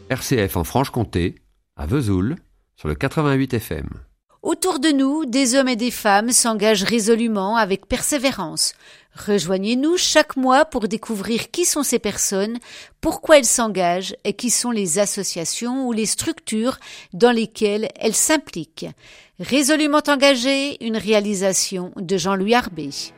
RCF en Franche-Comté, à Vesoul, sur le 88 FM. Autour de nous, des hommes et des femmes s'engagent résolument avec persévérance. Rejoignez-nous chaque mois pour découvrir qui sont ces personnes, pourquoi elles s'engagent et qui sont les associations ou les structures dans lesquelles elles s'impliquent. Résolument engagées, une réalisation de Jean-Louis Arbé.